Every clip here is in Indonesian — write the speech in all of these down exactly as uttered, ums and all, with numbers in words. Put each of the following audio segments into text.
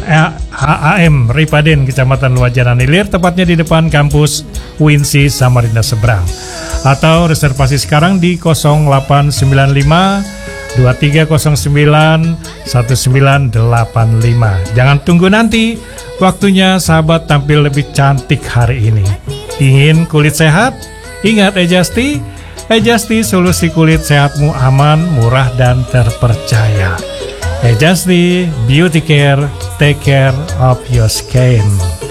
H A M Ripaden, Kecamatan Luajaran Ilir, tepatnya di depan kampus U I N S I Samarinda seberang. Atau reservasi sekarang di nol delapan sembilan lima dua tiga nol sembilan satu sembilan delapan lima. Jangan tunggu nanti, waktunya sahabat tampil lebih cantik hari ini. Ingin kulit sehat? Ingat Ejasti, Ejasti solusi kulit sehatmu aman, murah dan terpercaya. Ejasti Beauty Care, take care of your skin.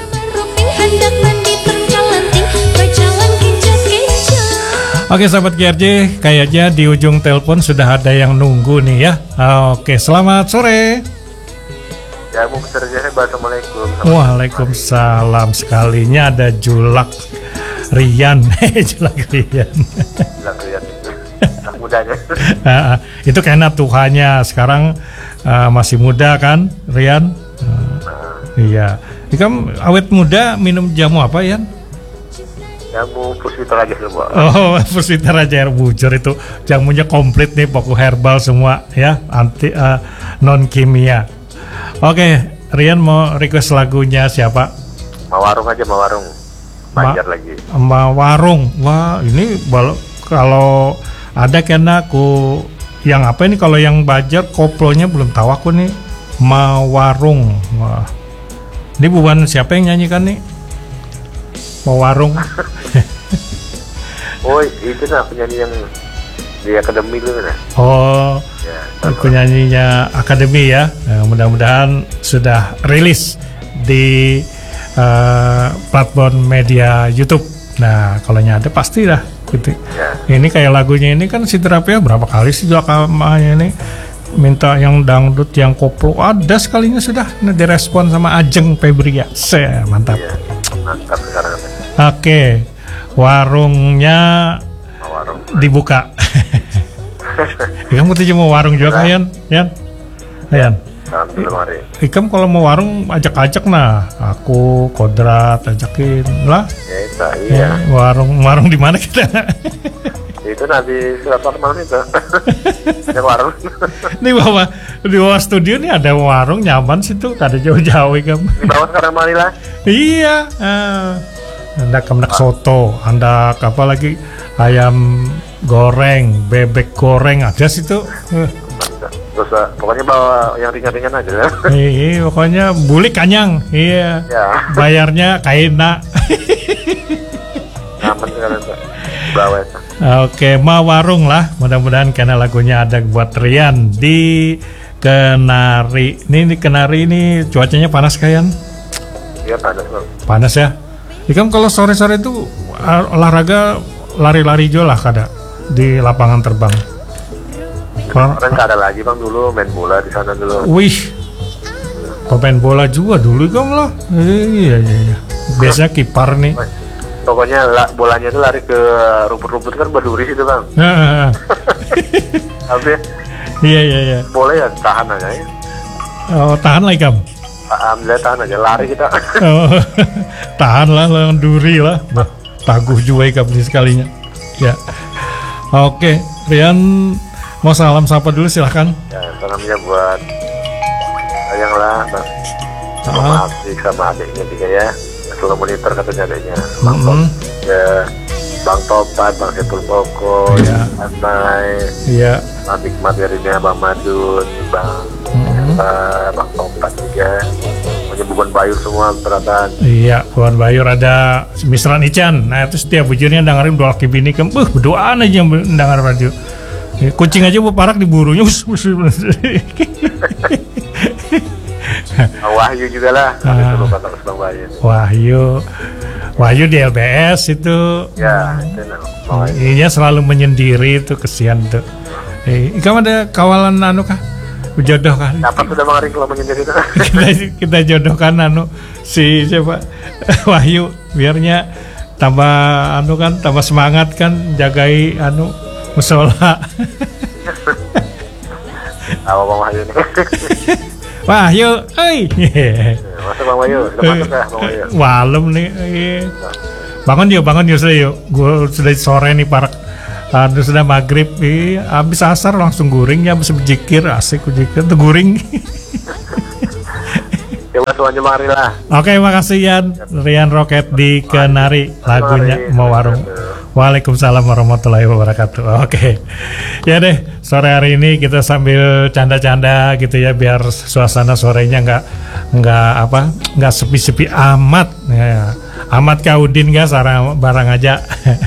Oke sahabat G R J, kayaknya di ujung telepon sudah ada yang nunggu nih ya. Oke, selamat sore. Ya, Bu Mister J, Assalamualaikum. Waalaikumsalam. Sekalinya ada Julak Rian. Julak Rian. Julak Rian itu anak mudanya. Nah, itu karena Tuhannya sekarang uh, masih muda kan, Rian? Uh, nah. Iya. Ikam awet muda minum jamu apa, Yan? Jamu Puspita Raja semua. Oh, Puspita Raja air bujur itu jamunya komplit nih, pokok herbal semua ya, anti uh, non kimia. Oke, Rian mau request lagunya siapa? Mawarung aja, Mawarung. Banjar Ma- lagi. Mawarung. Wah, ini bal- kalau ada kena aku yang apa ini, kalau yang Banjar koplonya belum tahu aku nih. Mawarung. Wah. Ini bukan siapa yang nyanyikan nih? Mawarung. Oh, itu nah penyanyi yang di akademi dulu nah. Oh, ya, penyanyinya akademi ya. Nah, mudah-mudahan sudah rilis di uh, platform media YouTube. Nah, kalau ada pasti dah gitu. Ya. Ini kayak lagunya ini kan si Terapia berapa kali sih juga kamanya ini minta yang dangdut, yang koplo, ada sekalinya sudah nah, direspon sama Ajeng Febria. Se, mantap. Ya, mantap sekarang. Oke, warungnya warung dibuka. Kamu tuh mau warung juga kan, Yan? Yan? Ikam kalau mau warung ajak-ajak nah, aku Kodrat ajakin lah. Ya, itu, iya. Ya, warung warung di mana kita? Itu nanti surat malam itu. Ada warung. Di bawah di bawah studio nih ada warung nyaman situ, ada jauh-jauh Ikam. Di bawah sekarang Manila. Iya. Uh. Anda kemenak soto, Anda apa lagi ayam goreng, bebek goreng ada situ. Terus pokoknya bawa yang ringan-ringan aja ya. Iya, pokoknya bulik kanyang. Iya. Ya. Bayarnya kaina. Aman sekarang Pak. Bawa itu. Oke, mau warung lah. Mudah-mudahan karena lagunya ada buat Rian di Kenari. Ini di Kenari ini cuacanya panas kayan? Iya panas Bang. Panas ya. Ikam kalau sore-sore itu olahraga lari-lari juga lah kada di lapangan terbang. Kemarin nggak ada lagi Bang, dulu main bola di sana dulu. Wih, pemain bola juga dulu Ikam lah. Iya iya iya. Biasanya kiper nih. Pokoknya la, bolanya itu lari ke rumput-rumput kan berduri situ Bang. Tapi iya iya iya. Bola ya tahan aja ya. Oh, tahan lah Ikam. Alhamdulillah tahan aja, lari kita. Oh, tahan lah, lawan duri lah. Bah, taguh juga Ikam ini sekalinya. Ya. Oke, Rian mau salam sapa dulu silahkan. Ya, salamnya buat sayang lah, Bang. Sama ah. Adik sama adiknya juga ya. Selalu monitor katanya adiknya. Bang mm-hmm. Top, ya, Bang Topat, Bang Sepul Poko, ya, Anai, iya, Bang Hikmat darinya, Bang Madun, Bang mm-hmm. uh, Bang Topat juga. Pokoknya Buban Bayur semua beratan. Iya, Buban Bayur ada Misran Ican. Nah itu setiap bujurnya dengerin doa kibini kem, uh berdoaan aja dengar radio. Kucing aja bu parak diburunya. Wahyu juga lah. Ah, Wahyu, Wahyu di L B S itu. Ya, itu iya selalu menyendiri itu, kesian tuh. Eh, kamu ada kawalan anu kah? Jodoh kan? Dapat sudah mengaring kalau menyendiri itu. kita, kita jodohkan anu si siapa Wahyu biarnya tambah anu kan, tambah semangat kan jagai anu musola. Apa Bang Wahyu ini? Wahyu, hei. Masuk Bang Wahyu, sudah masuk ya Bang Wahyu. Walem nih. Bangun yuk, bangun yuk sudah yuk. Gue sudah sore nih parak. Aduh sudah maghrib, eh, habis asar langsung guring ya, habis berzikir asik berzikir tuh guring. Coba semuanya mari lah. Oke, makasih Yan. Rian Roket di Kenari, lagunya Mau Warung. Waalaikumsalam warahmatullahi wabarakatuh. Oke, ya deh, sore hari ini kita sambil canda-canda gitu ya, biar suasana sorenya nggak nggak apa nggak sepi-sepi amat. Ya, amat Kaudin guys, barang aja.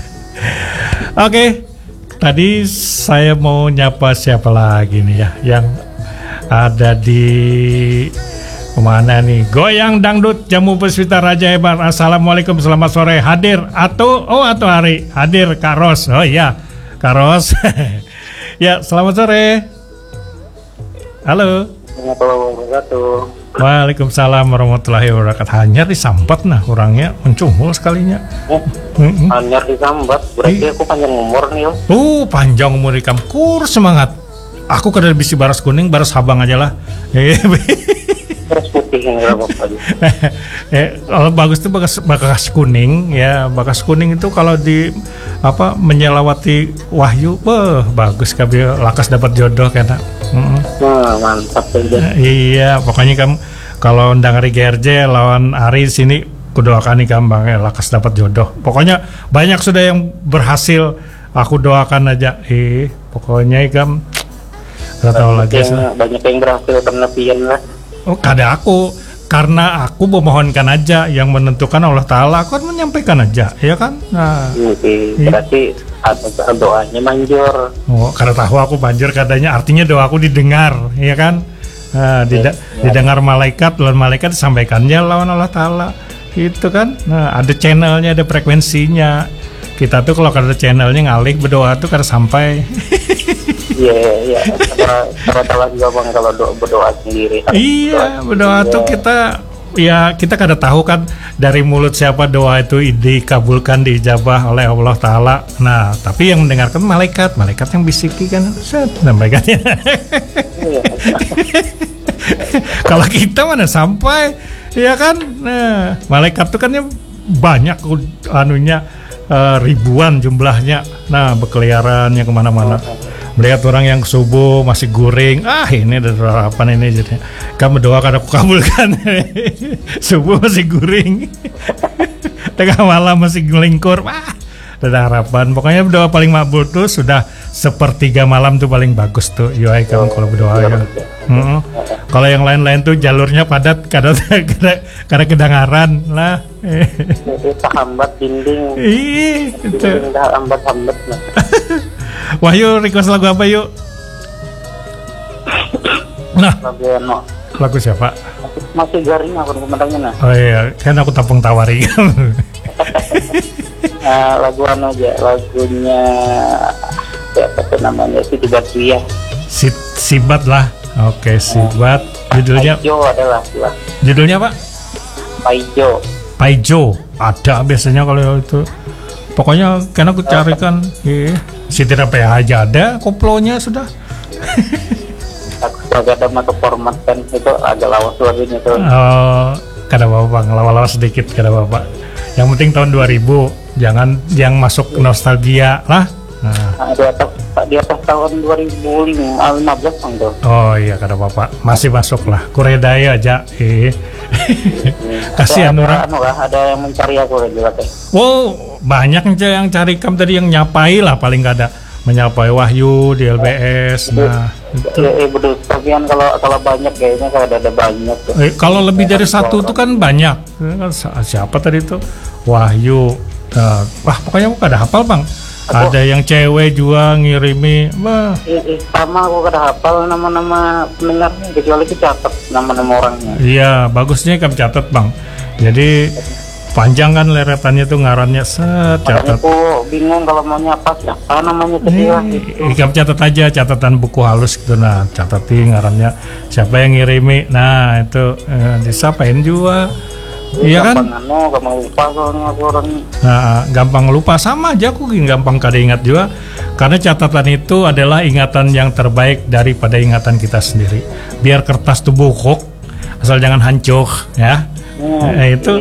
Oke, tadi saya mau nyapa siapa lagi nih ya, yang ada di kemana nih? Goyang dangdut jamu peswita Raja Hebat. Assalamualaikum, selamat sore. Hadir atau oh atau hari hadir Karos. Oh iya Karos. Ya, selamat sore. Halo. Waalaikumsalam warahmatullahi wabarakatuh. Hanyar disambat nah orangnya mencungul sekalinya. Oh, mm-hmm. Hanyar disambat. Berarti aku panjang umur nih. Oh, panjang umur ikam kur semangat. Aku kada bisi baras kuning, baras habang aja lah. Baras putih yang apa-apa. eh, kalau bagus tuh bagas, bagas kuning ya, bagas kuning itu kalau di apa menyelawati wahyu, beh bagus kabe lakas dapat jodoh kena. Mm-hmm. Wah, mantap tuh. Nah, iya, pokoknya kamu kalau undang Ari G R J lawan Ari sini kudoakan nih kamu ya, lakas dapat jodoh. Pokoknya banyak sudah yang berhasil, aku doakan aja. Eh, pokoknya ikam nggak tahu lagi. Yang, banyak yang berhasil karena pian lah. Oh, kada aku, karena aku memohonkan aja, yang menentukan Allah Ta'ala, aku kan menyampaikan aja, ya kan? Nah, Oke, berarti ada doanya manjur. Oh, karena tahu aku banjir kadanya, artinya doaku didengar, ya kan? Nah, dida- ya. Didengar malaikat, lawan malaikat disampaikannya lawan Allah Ta'ala, itu kan? Nah, ada channelnya, ada frekuensinya. Kita tuh kalau ada channelnya ngalih berdoa tuh kada sampai. Iya, iya. Cara salah juga bang kalau do- berdoa sendiri. Iya, berdoa tuh kita ya kita kada tahu kan dari mulut siapa doa itu dikabulkan, diijabah oleh Allah Ta'ala. Nah, tapi yang mendengarkan malaikat, malaikat yang bisiki kan, set, sampaikannya. Kalau kita mana sampai, ya kan? Nah, malaikat tuh kan ya banyak anunya, uh, ribuan jumlahnya. Nah, berkeliarannya kemana-mana. Melihat orang yang subuh masih guring, ah ini ada harapan ini jadi. Kamu doa kada aku kabulkan. Subuh masih guring, tengah malam masih ngelingkur, wah ada harapan. Pokoknya doa paling makbul tuh sudah sepertiga malam tuh paling bagus tuh. Yoi kamu kalau berdoa ya. Mm-hmm. Kalau yang lain-lain tuh jalurnya padat, kada kada kada kedengaran lah. Itu hambat dinding. Ih, itu. Hambat-hambat lah. Wahyu request lagu apa yuk? Nah, lagu no. Lagu siapa? Masih garing aku komentarnya nah. Oh iya, kan aku tampung tawari. uh, lagu ano aja, lagunya siapa tuh namanya, Siti Badriah. Sit Sibat lah. Oke, Sibat. Judulnya? Paijo adalah lah. Judulnya apa? Paijo. Paijo. Ada biasanya kalau itu. Pokoknya karena aku carikan, eh, Siti Rapea aja ada, koplonya sudah. Aku agak ada masuk format kan, itu agak lawas lagunya tuh. Oh, kada apa-apa, ngelawa-lawas sedikit kada apa-apa. Yang penting tahun dua ribu, jangan yang masuk nostalgia lah. Nah, di atas di atas tahun dua ribu lima belas bang tuh. Oh iya kada apa-apa, masih masuk lah. Kuredaya aja. Eh. Kasihan orang. Anu lah, ada yang mencari aku juga teh. Wow, banyak yang cari kam tadi yang nyapai lah paling kada. Menyapai Wahyu di L B S. Nah, itu. Eh, eh betul. Tapi kan kalau kalau banyak kayaknya kalau ada, ada banyak tuh. Eh, kalau lebih dari satu itu kan banyak. Siapa tadi itu? Wahyu. Uh, wah, pokoknya aku kada hafal, Bang. Aku, ada yang cewek juga ngirimi, wah. Eh, eh, sama aku kada hafal nama-nama pendengarnya, kecuali catat nama-nama orangnya. Iya, bagusnya kamu catat bang. Jadi panjang kan leretannya tuh ngarannya set catat. Aku bingung kalau mau nyapa siapa namanya tadi lah. Gitu. Kamu catat aja catatan buku halus gitu, nah catati ngarannya siapa yang ngirimi. Nah itu eh, disapain juga. Iya kan? Anu, gampang lupa soalnya aku orangnya. Nah, gampang lupa sama aja aku gampang kada ingat juga. Karena catatan itu adalah ingatan yang terbaik daripada ingatan kita sendiri. Biar kertas tuh bokok, asal jangan hancur, ya. Hmm. Nah, itu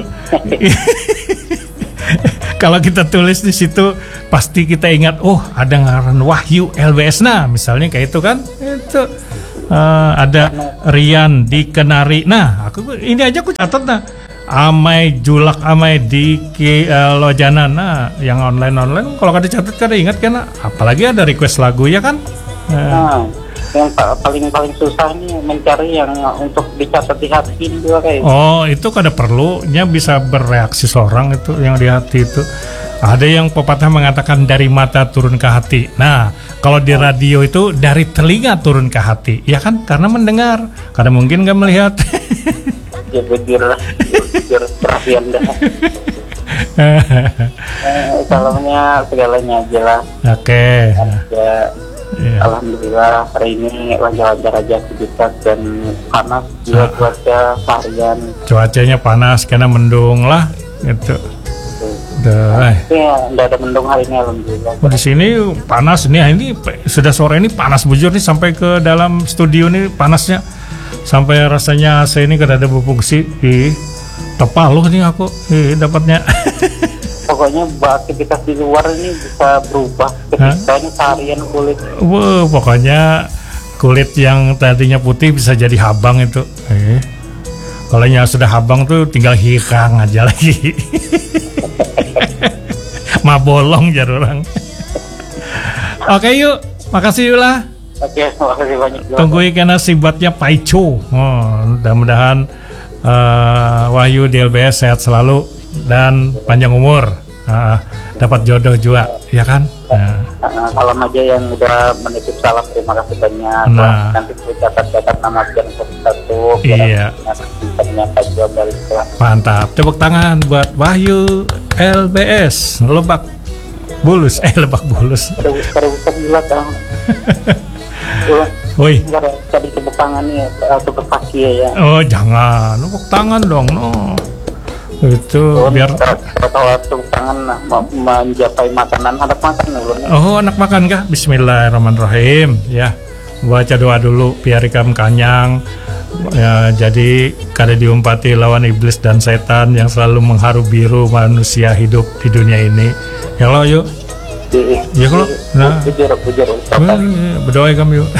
kalau kita tulis di situ pasti kita ingat, oh ada ngaran Wahyu L B S, nah misalnya kayak itu kan, itu Uh, ada Rian di Kenari. Nah, aku ini aja aku catat nah. Amai julak amai di Ki, uh, Lojana. Nah, yang online-online kalau kada catat kada ingat kan. Apalagi ada request lagu ya kan? Uh. Nah, yang paling paling susah nih mencari yang untuk dicatat di hati ini juga kayak. Oh, itu kada perlunya bisa bereaksi seorang itu yang di hati itu. Ada yang pepatah mengatakan dari mata turun ke hati. Nah, kalau di radio itu dari telinga turun ke hati, ya kan? Karena mendengar, karena mungkin nggak melihat. Ya bujur lah, bujur perhatian dah. Salamnya segalanya aja lah. Oke. Ya, yeah. Alhamdulillah hari ini lancar-lancar aja aktivitas dan panas juga cuaca harian. Cuacanya panas karena mendung lah, gitu. Dah. Ya, enggak ada mendung hari ini alhamdulillah. Oh, di sini panas nih, ini sudah sore ini panas bujur nih sampai ke dalam studio nih panasnya. Sampai rasanya A C ini kada ada berfungsi. Ih, tepaluh nih aku. Ih, dapatnya. Pokoknya aktivitas di luar ini bisa berubah ketika ini seharian kulit. Wah, pokoknya kulit yang tadinya putih bisa jadi habang itu. Eh. Kalau yang sudah habang tuh tinggal hirang aja lagi. Mabolong jar orang. Oke yuk, makasih yuk lah. Oke, makasih banyak. Tunggu ikan sibatnya Paico. Oh, mudah-mudahan uh, Wahyu di L B S sehat selalu dan panjang umur. Uh, dapat jodoh juga, ya kan? Nah. Nah, salam aja yang udah menitip salam, terima kasih banyak. Nah. Nanti catat-catat nama yang satu. Iya. Mantap. Tepuk tangan buat Wahyu L B S Lebak Bulus. Eh Lebak Bulus. Pada usah gila dong. Woi. Tadi tepuk tangan nih, tepuk kaki ya. Oh jangan, tepuk tangan dong. No. Itu oh, biar tahu tepuk tangan menjapai makanan anak makan dulu. Oh anak makan kah? Bismillahirrahmanirrahim. Ya baca doa dulu biar ikam kanyang. Ya, jadi kada diumpati lawan iblis dan setan yang selalu mengharu biru manusia hidup di dunia ini. Ya lo yuk. Ya kalau nah bujur bujur berdoa kami yuk.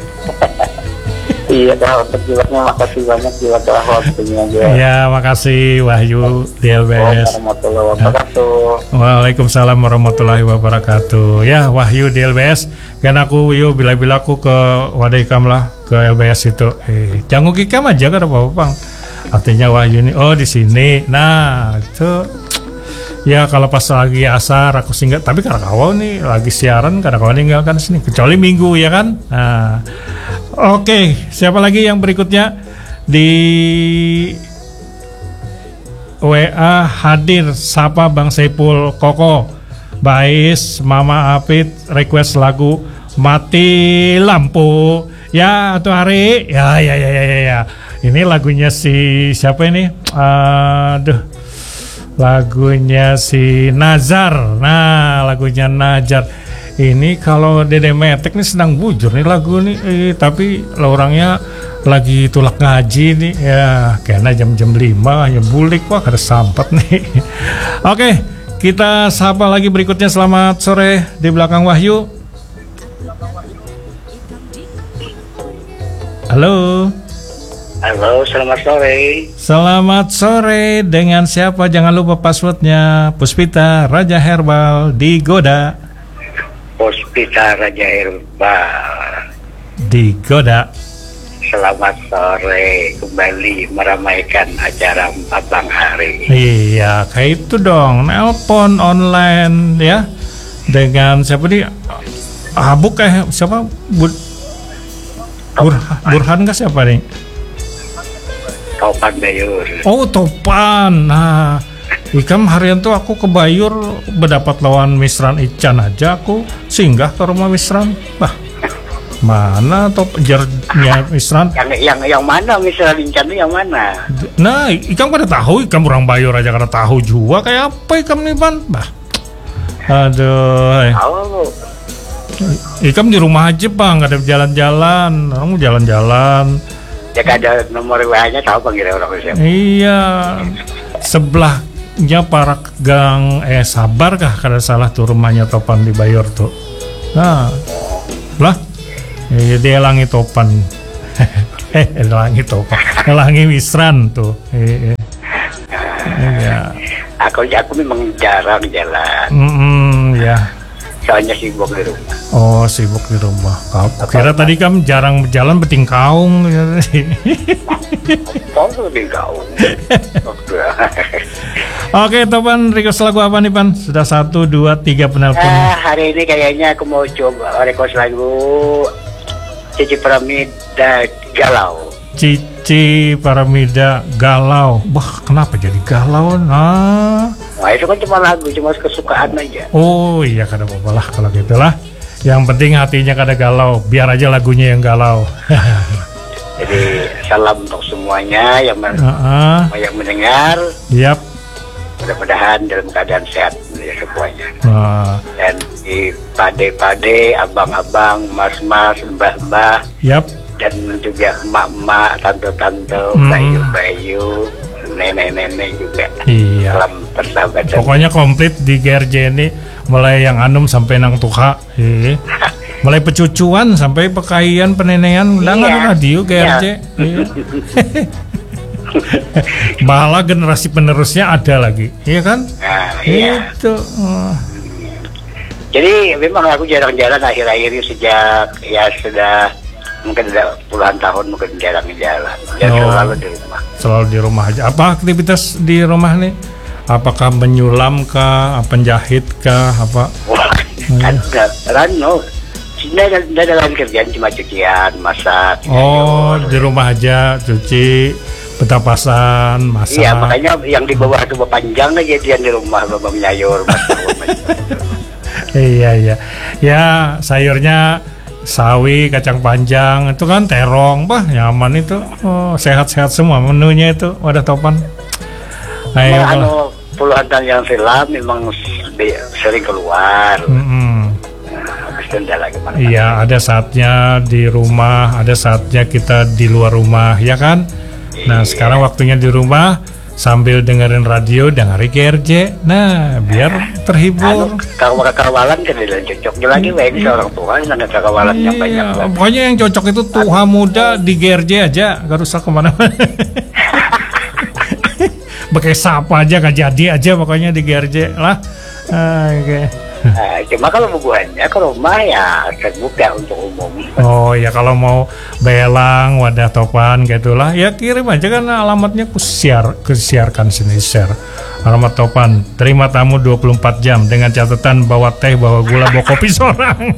Iya dah untuk jiwanya makasih banyak jiwa dah waktunya aja. Ya makasih Wahyu di L B S. Warahmatullahi wabarakatuh. Waalaikumsalam warahmatullahi wabarakatuh. Ya Wahyu di L B S. Kan aku yuk bila-bila aku ke wadah ikam lah ke L B S itu. Eh jangan ikam aja kan apa bang. Artinya Wahyu ini oh di sini. Nah itu. Ya kalau pas lagi asar aku singgah, tapi karena kawan nih lagi siaran karena kawan tinggalkan sini kecuali minggu ya kan. Nah, oke okay. Siapa lagi yang berikutnya di W A hadir sapa Bang Saipul Koko Bais Mama Apit request lagu Mati Lampu ya tuh hari ya ya ya ya ya ini lagunya si siapa ini aduh lagunya si Nazar. Nah lagunya Nazar ini kalau Dede Metek nih sedang bujur nih lagu nih eh, tapi orangnya lagi tulak ngaji nih ya karena jam-jam lima ya bulik wah ada sampet nih. Oke kita sapa lagi berikutnya. Selamat sore di belakang Wahyu. Halo. Halo, selamat sore. Selamat sore, dengan siapa? Jangan lupa passwordnya. Puspita Raja Herbal di Goda. Puspita Raja Herbal di Goda. Selamat sore, kembali meramaikan acara Abang Hari. Iya, kayak itu dong. Nelpon online ya. Dengan siapa nih? Habuk kayak siapa? Bur Burhan, Burhan nggak siapa nih? Topan Bayur. Oh Topan. Nah ikam harian tuh aku ke Bayur berdapat lawan Misran Ican aja aku singgah ke rumah Misran. Bah mana top jernya Misran? Yang yang yang mana Misran Ican yang mana? Nah ikam pada tahu ikam orang Bayur aja kada tahu juga kayak apa ikam nih ban. Bah aduh. Oh. Ikam di rumah aja bang, gak ada jalan-jalan. Kamu jalan-jalan. Ya gak ada nomor W A-nya tahu bang kira orang siapa? Iya, sebelahnya Parak Gang eh Sabar kah kada salah tuh rumahnya Topan di Bayur tuh. Nah, lah, eh, dia langi Topan. Eh, Elangi Topan, Elangi Wisran tuh. Iya. Iya. Aku aku memang jarang jalan. Mm-mm, ya. Soalnya sibuk di rumah. Oh, sibuk di rumah. Kau kira tadi kamu jarang jalan beting kaung. Kau lebih gaul. Oke, Topan, request lagu apa nih, Pan? Sudah satu, dua, tiga penelpon. Ah, hari ini kayaknya aku mau coba request lagu Cici Pramida Galau. Cici Pramida Galau. Wah, kenapa jadi galau? Nah. Nah, itu kan cuma lagu, cuma kesukaan aja. Oh iya, kada apa-apa lah kalau gitulah. Yang penting hatinya kada galau. Biar aja lagunya yang galau. Jadi salam untuk semuanya yang, men- uh-uh. yang mendengar. Yap. Mudah-mudahan dalam keadaan sehat ya semuanya. Uh. Dan di pade-pade, abang-abang, mas-mas, mbah-mbah. Yap. Dan juga emak-emak, tante-tante, Hmm. bayu-bayu, nenek-nenek juga. Iya. Salam persahabatan. Pokoknya komplit di G R J ini, mulai yang anum sampai nang tuha. Iya. Mulai pecucuan sampai pekaian penenean udah nggak Iya. radio G R J. Iya. Iya. Malah generasi penerusnya ada lagi, iya kan? Nah, iya. Itu. Uh. Jadi memang aku jarang-jarang akhir-akhir ini sejak ya sudah mungkin udah puluhan tahun mungkin jarang jalan. Dan Oh. selalu di rumah. Selalu di rumah aja. Apa aktivitas di rumah nih? Apakah menyulam kah, penjahit kah, apa? Wah, kan kan no. Tidak ada dalam kerjaan cuma cucian, masak. Oh, sayur. di rumah aja cuci, petapasan, masak. Iya, makanya yang di bawah itu panjang aja dia di rumah bawa menyayur, masak. Iya, iya. Ya, sayurnya sawi, kacang panjang, itu kan terong, bah nyaman itu. Oh, sehat-sehat semua menunya itu. Wadah Topan. Ayo, Nah, anu puluhan tahun yang silam memang be- sering keluar. Mm-mm. Habis itu enggak lagi mana. Iya, ada saatnya di rumah, ada saatnya kita di luar rumah, ya kan? Nah, Iya. sekarang waktunya di rumah sambil dengerin radio, dengerin G R J. Nah, biar Anu terhibur. kawalan kan dia cocoknya lagi wae di seorang tua yang ada kawalan yang banyak. Iya, pokoknya yang cocok itu tuha muda di G R J aja, gak usah kemana-mana. Pakai sapa aja, gak jadi aja pokoknya di G R J lah. Ah, Oke. Nah, cuma kalau bubuhannya ke rumah ya terbuka untuk umum. Oh ya, kalau mau belang wadah Topan gitulah ya kirim aja kan alamatnya ku share, ku siarkan sini share. Alamat Topan, terima tamu dua puluh empat jam dengan catatan bawa teh, bawa gula, bawa kopi seorang.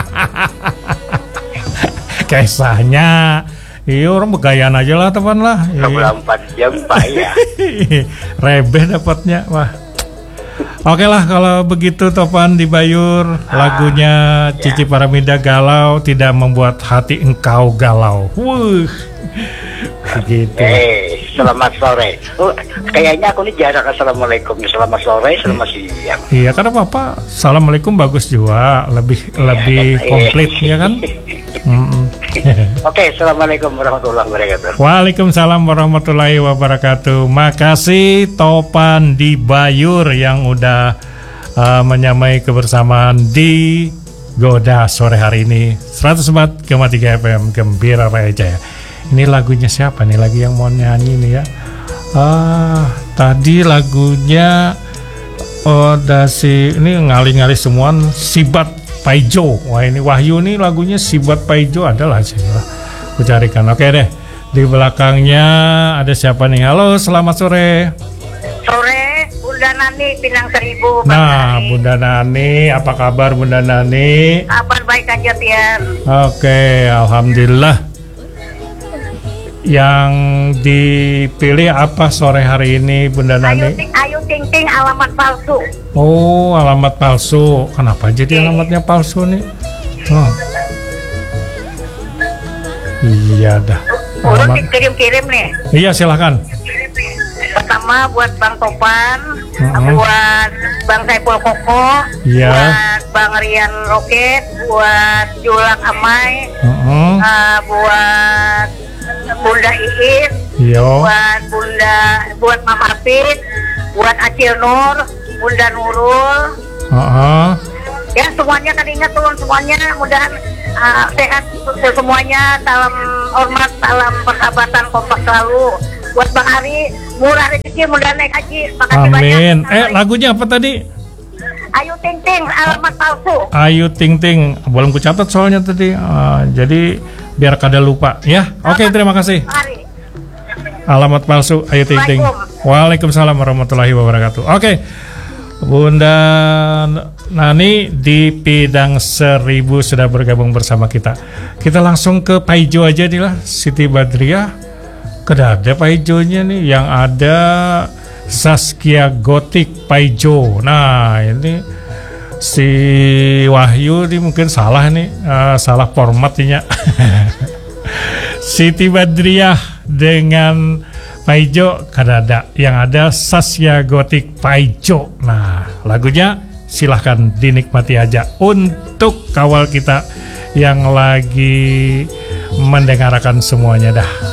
Kisahnya iya orang begayaan aja lah Topan lah. dua puluh empat jam Pak ya. Rebeh dapatnya. Wah. Oke lah kalau begitu Topan di Bayur, lagunya Cici Pramida Galau tidak membuat hati engkau galau. Wuh. Begitu. Eh, selamat sore. Oh, kayaknya aku ini jarang assalamualaikum. Selamat sore, selamat siang. Iya kan apa-apa. Assalamualaikum bagus juga, lebih lebih komplit ya kan? Mm-mm. Oke, assalamualaikum warahmatullahi wabarakatuh. Waalaikumsalam warahmatullahi wabarakatuh. Makasih Topan di Bayur yang udah uh, menyamai kebersamaan di Goda sore hari ini. seratus empat koma tiga F M Gembira Raya Jaya. Ini lagunya siapa nih lagi yang mau nyanyi nih ya? Ah, tadi lagunya oh dasi ini ngali-ngali semua Sibat Paijo. Wah ini Wahyu nih lagunya Sibat Paijo adalah sih. Aku carikan. Oke deh. Di belakangnya ada siapa nih? Halo, selamat sore. Sore, Bunda Nani Pinang Seribu. Pak Nah, Nani. Bunda Nani, apa kabar Bunda Nani? Kabar baik aja Tian. Oke, alhamdulillah. Yang dipilih apa sore hari ini Bunda Ayu, Nani? ting, ayu ting ting alamat palsu. Oh, alamat palsu. Kenapa jadi alamatnya palsu nih? Oh. Iya dah. Urut Alamat. dikirim-kirim nih. Iya, silakan. Pertama buat Bang Topan, Mm-mm. buat Bang Saiful Koko, Iya. buat Bang Rian Roket, buat Julak Amai, Heeh. uh, buat Bunda Iis, Yo. buat Bunda, buat Mama Fit, buat Acil Nur, Bunda Nurul, Heeh. Ya semuanya kan ingat turun semuanya, mudahan uh, sehat semuanya, salam hormat, salam persahabatan, kompak selalu. Buat Bang Ari, murah rezeki, mudah naik haji. Makasih Amin. banyak. Eh lagunya apa tadi? Ayu Ting Ting, alamat palsu. Ayu Ting Ting, belum kucatat soalnya tadi. Uh, jadi biar kada lupa ya. Oke, okay, terima kasih. Ari. Alamat palsu Ayu Ting Ting. Waalaikumsalam warahmatullahi wabarakatuh. Oke. Okay. Bunda Nani di Pidang Seribu sudah bergabung bersama kita. Kita langsung ke Paijo aja nih lah, Siti Badriah. Kedada Paijonya nih, yang ada Saskia Gotik Paijo. Nah ini si Wahyu ini mungkin salah nih, uh, salah formatnya. Siti Badriah dengan Paijo kadada, yang ada Saskia Gotik Paijo. Nah lagunya silahkan dinikmati aja untuk kawal kita yang lagi mendengarkan semuanya dah.